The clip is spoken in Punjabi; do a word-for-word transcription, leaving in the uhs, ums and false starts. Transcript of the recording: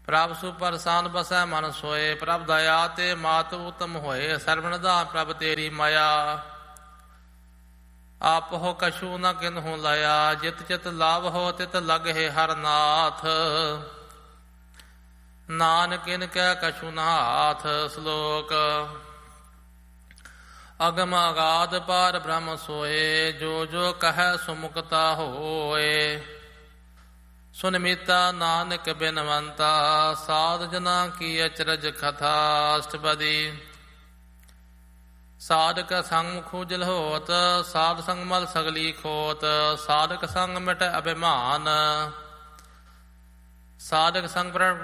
ਪ੍ਰਭ ਸੁਪਰਸਾਨ ਬਸੈ ਮਨ ਸੋਏ। ਪ੍ਰਭ ਦਇਆ ਤੇ ਮਾਤ ਉਤਮ ਹੋਏ। ਸਰਵਨਿਧਾਨ ਪ੍ਰਭ ਤੇਰੀ ਮਾਇਆ। ਆਪਹੁ ਕਛੂ ਨ ਕਿਨਹੂ ਲਾਇਆ। ਜਿਤ ਚਿਤ ਲਾਭ ਹੋ ਤਿਤ ਲਗਹਿ ਹਰ ਨਾਥ। ਨਾਨਕ ਕਿਨ ਕੈ ਕਛੂ ਨ ਹਾਥ। ਸ਼ਲੋਕ ਅਗਮ ਅਗਾਧ ਪਾਰ ਬ੍ਰਹਮ ਸੋਏ। ਜੋ ਜੋ ਕਹੈ ਸੋ ਮੁਕਤਾ ਹੋਏ। ਸੁਨ ਮੀਤਾ ਨਾਨਕ ਬਿਨਵੰਤਾ। ਸਾਧ ਜਨਾ ਕੀ ਅਚਰਜ ਕਥਾ। ਅਸ਼ਟਪਦੀ ਸਾਧਕ ਸੰਗ ਖੂਜਲ ਹੋਤ। ਸਾਧ ਸੰਗ ਮਲ ਸਗਲੀ ਖੋਤ। ਸਾਧਕ ਸੰਗ ਮਿਟ ਅਭਿਮਾਨ। ਸਾਧਕ ਸੰਗ ਪ੍ਰਣ